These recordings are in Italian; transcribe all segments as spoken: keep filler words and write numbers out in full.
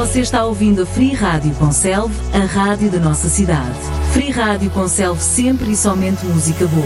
Você está ouvindo a Free Rádio Conselve, a rádio da nossa cidade. Free Rádio Conselve, sempre e somente música boa.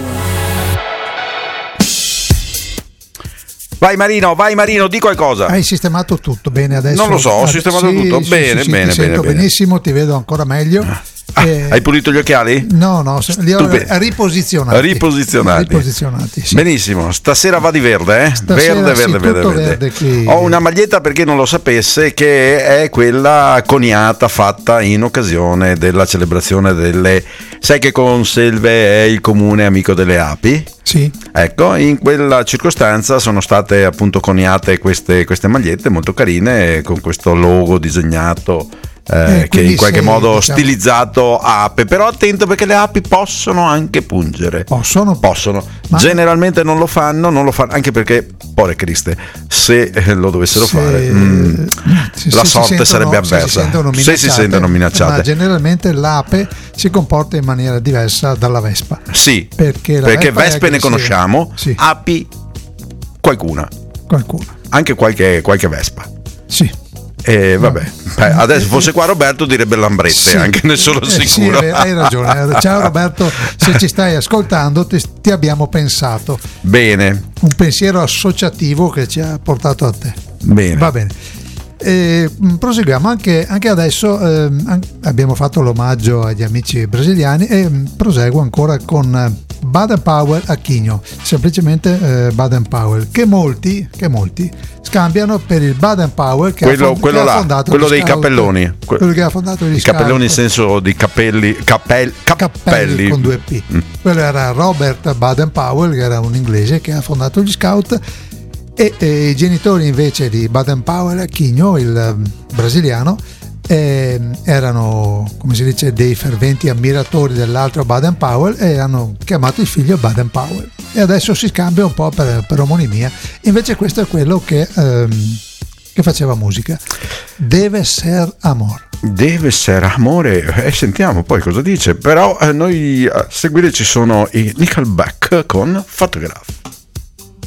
Vai Marino, vai Marino, di qualcosa. Hai sistemato tutto bene adesso? Non lo so, ho sistemato sì, tutto. Sì, bene, sì, bene, ti bene, sento bene. benissimo, ti vedo ancora meglio. Ah, eh, hai pulito gli occhiali? No, no, li ho Stupe- riposizionati. Riposizionati. Riposizionati, sì. Benissimo, stasera va di verde, eh? Stasera verde, sì, verde, verde, tutto verde. verde qui. Ho una maglietta, per chi non lo sapesse, che è quella coniata fatta in occasione della celebrazione delle. Sai che Conselve è il comune amico delle api? Sì. Ecco, in quella circostanza sono state appunto coniate queste, queste magliette molto carine con questo logo disegnato. Eh, Eh, che in qualche sei, modo diciamo, stilizzato ape, però attento perché le api possono anche pungere. Possono? Possono. Ma- Generalmente non lo fanno, non lo fanno anche perché, povere Criste, se eh, lo dovessero Se- fare, mm, se- la se si sorte sentono- sarebbe se si avversa. sentono Se si minacciate, sentono minacciate. Ma generalmente l'ape si comporta in maniera diversa dalla vespa. Sì, Perché la perché vespa è vespe ne aggressiva. conosciamo, Sì. api qualcuna, Qualcuno. anche qualche, qualche vespa. Sì. E vabbè, beh, adesso fosse qua Roberto direbbe lambrette, Sì. anche ne sono Eh, sì, sicuro. hai hai ragione. Ciao Roberto, se ci stai ascoltando ti, ti abbiamo pensato. Bene, Un pensiero associativo che ci ha portato a te. bene. Va bene. E, mh, proseguiamo anche, anche adesso. ehm, an- abbiamo fatto l'omaggio agli amici brasiliani e mh, proseguo ancora con eh, Baden Powell a Chigno, semplicemente eh, Baden Powell, che molti, che molti scambiano per il Baden Powell che Quello, ha, fond- quello che ha là, fondato quello gli dei scout, cappelloni. Que- quello che ha fondato gli I cappelloni in scout. senso di capelli, cappel- Cappelli cappelli. con due P. Mm. Quello era Robert Baden Powell, che era un inglese che ha fondato gli scout, e, e i genitori invece di Baden Powell a Chigno, il eh, brasiliano, eh, erano, come si dice, dei ferventi ammiratori dell'altro Baden Powell e hanno chiamato il figlio Baden Powell, e adesso si scambia un po' per, per omonimia. Invece questo è quello che, ehm, che faceva musica. Deve ser amor. Deve essere amore, e eh, sentiamo poi cosa dice. Però eh, noi a seguire ci sono i Nickelback con Photograph.